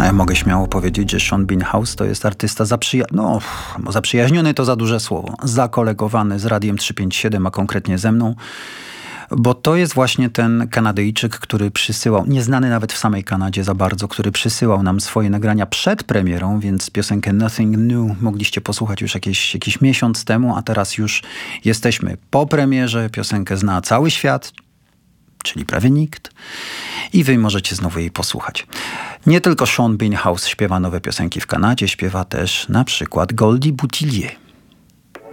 Ja mogę śmiało powiedzieć, że Sean Bean House to jest artysta zaprzyjaźniony to za duże słowo. Zakolegowany z Radiem 357, a konkretnie ze mną. Bo to jest właśnie ten Kanadyjczyk, który przysyłał, nieznany nawet w samej Kanadzie za bardzo, który przysyłał nam swoje nagrania przed premierą, więc piosenkę Nothing New mogliście posłuchać już jakiś miesiąc temu, a teraz już jesteśmy po premierze. Piosenkę zna cały świat, czyli prawie nikt. I wy możecie znowu jej posłuchać. Nie tylko Sean Bean House śpiewa nowe piosenki w Kanadzie, śpiewa też na przykład Goldie Boutillier.